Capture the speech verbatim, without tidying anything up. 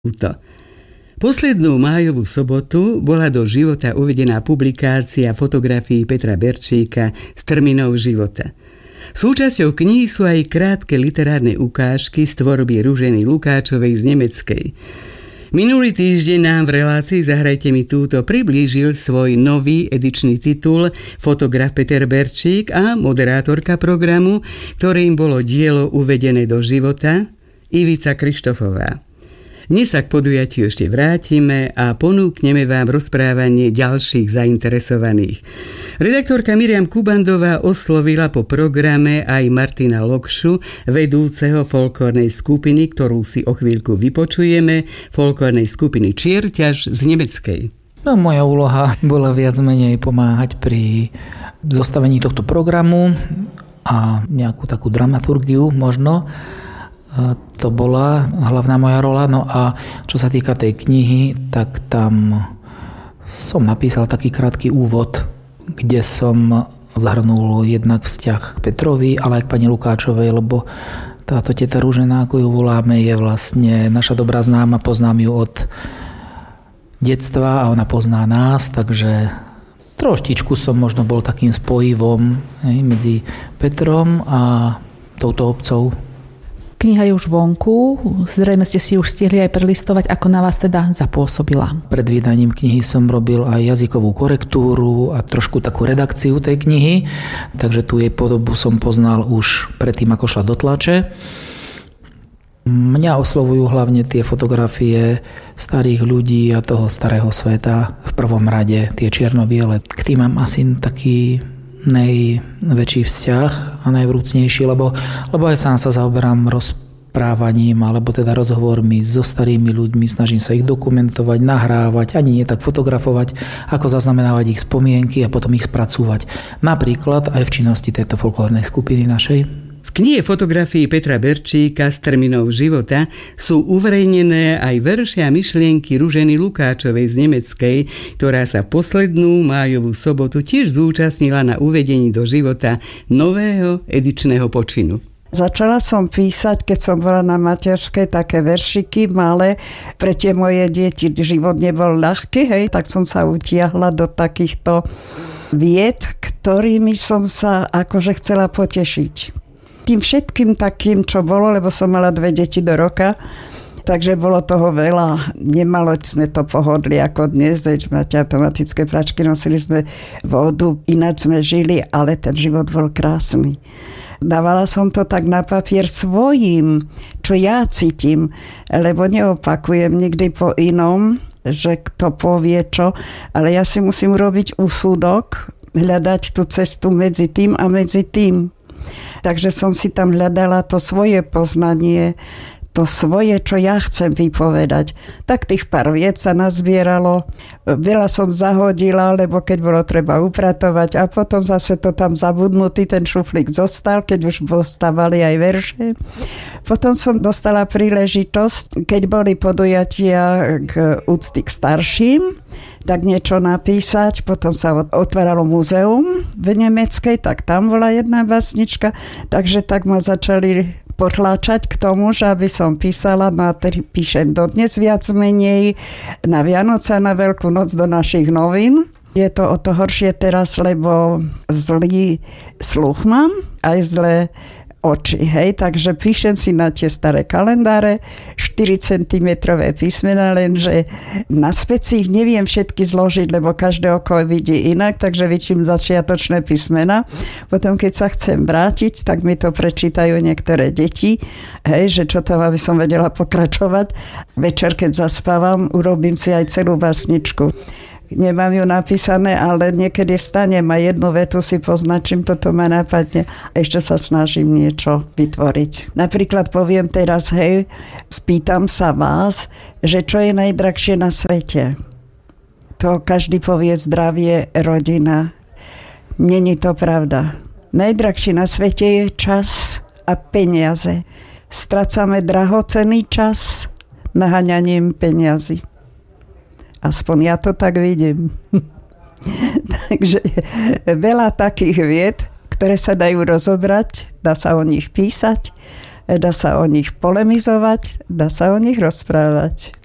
Poslednú májovú sobotu bola do života uvedená publikácia fotografií Petra Berčíka z termínov života. Súčasťou kníh sú aj krátke literárne ukážky z tvorby Ruženy Lukáčovej z nemeckej. Minulý týždeň nám v relácii Zahrajte mi túto priblížil svoj nový edičný titul fotograf Peter Berčík a moderátorka programu, ktorým bolo dielo uvedené do života, Ivica Krištofová. Dnes sa k podujatiu ešte vrátime a ponúkneme vám rozprávanie ďalších zainteresovaných. Redaktorka Miriam Kubandová oslovila po programe aj Martina Lokšu, vedúceho folklórnej skupiny, ktorú si o chvíľku vypočujeme, folklórnej skupiny Čierťaž z nemeckej. No, moja úloha bola viac menej pomáhať pri zostavení tohto programu a nejakú takú dramaturgiu možno. To bola hlavná moja rola. No a čo sa týka tej knihy, tak tam som napísal taký krátky úvod, kde som zahrnul jednak vzťah k Petrovi, ale aj k pani Lukáčovej, lebo táto teta Ružena, ako ju voláme, je vlastne naša dobrá známa, poznám ju od detstva a ona pozná nás, takže troštičku som možno bol takým spojivom hej, medzi Petrom a touto obcou. Kniha je už vonku, zrejme ste si už stihli aj prelistovať, ako na vás teda zapôsobila. Pred vydaním knihy som robil aj jazykovú korektúru a trošku takú redakciu tej knihy, takže tú jej podobu som poznal už predtým, ako šla do tlače. Mňa oslovujú hlavne tie fotografie starých ľudí a toho starého sveta v prvom rade, tie čierno-biele. K tým mám asi taký najväčší vzťah a najvrúcnejší, lebo, lebo aj sám sa zaoberám rozprávaním alebo teda rozhovormi so starými ľuďmi, snažím sa ich dokumentovať, nahrávať, ani nie tak fotografovať, ako zaznamenávať ich spomienky a potom ich spracúvať. Napríklad aj v činnosti tejto folklórnej skupiny našej. V knihe fotografií Petra Berčíka z termínov života sú uverejnené aj verše a myšlienky Ruženy Lukáčovej z nemeckej, ktorá sa poslednú májovú sobotu tiež zúčastnila na uvedení do života nového edičného počinu. Začala som písať, keď som bola na materskej, také veršiky malé. Pre tie moje deti život nebol ľahký, hej, tak som sa utiahla do takýchto vied, ktorými som sa akože chcela potešiť. Tým všetkým takým, čo bolo, lebo som mala dve deti do roka, takže bolo toho veľa. Nemalo sme to pohodli ako dnes, veď máte automatické pračky, nosili sme vodu, ináč sme žili, ale ten život bol krásny. Dávala som to tak na papier svojím, čo ja cítim, lebo neopakujem nikdy po inom, že kto povie čo, ale ja si musím robiť úsudok, hľadať tú cestu medzi tým a medzi tým. Takže som si tam hľadala to svoje poznanie, to svoje, čo ja chcem vypovedať. Tak tých pár vied sa nazbieralo, veľa som zahodila, lebo keď bolo treba upratovať a potom zase to tam zabudnutý, ten šuflík zostal, keď už postávali aj verše. Potom som dostala príležitosť, keď boli podujatia k úcty k starším, tak niečo napísať, potom sa otváralo múzeum v nemeckej, tak tam bola jedna básnička, takže tak ma začali potláčať k tomu, že aby som písala, no a tedy píšem dodnes viac menej na Vianoce a na Veľkú noc do našich novín. Je to o to horšie teraz, lebo zlý sluch mám, aj zlé oči, hej, takže píšem si na tie staré kalendáre, štyri centimetrové písmena, lenže na speci ich neviem všetky zložiť, lebo každé oko vidí inak, takže vyčím začiatočné písmena. Potom, keď sa chcem vrátiť, tak mi to prečítajú niektoré deti, hej, že čo tam, aby som vedela pokračovať. Večer, keď zaspávam, urobím si aj celú básničku. Nemám ju napísané, ale niekedy vstanem a jednu vetu si poznačím, toto ma napadne a ešte sa snažím niečo vytvoriť. Napríklad poviem teraz, hej, spýtam sa vás, že čo je najdrahšie na svete. To každý povie zdravie, rodina. Není to pravda. Najdrahšie na svete je čas a peniaze. Strácame drahocenný čas naháňaním peniazy. Aspoň ja to tak vidím. Takže veľa takých vied, ktoré sa dajú rozobrať, dá sa o nich písať, dá sa o nich polemizovať, dá sa o nich rozprávať.